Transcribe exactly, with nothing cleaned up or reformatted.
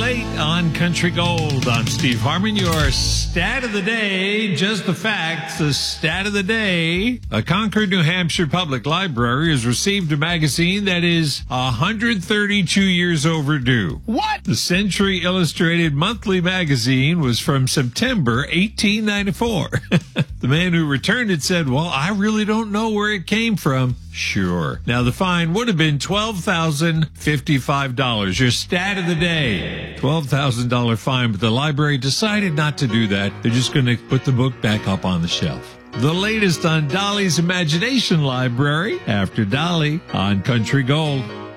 late on Country Gold. I'm Steve Harmon. Your stat of the day, just the facts. The stat of the day. A Concord, New Hampshire public library has received a magazine that is one hundred thirty-two years overdue. What? The Century Illustrated Monthly magazine was from September eighteen ninety-four. The man who returned it said, well, I really don't know where it came from. Sure. Now, the fine would have been twelve thousand fifty-five dollars. Your stat of the day. twelve thousand dollars fine, but the library decided not to do that. They're just going to put the book back up on the shelf. The latest on Dolly's Imagination Library after Dolly on Country Gold.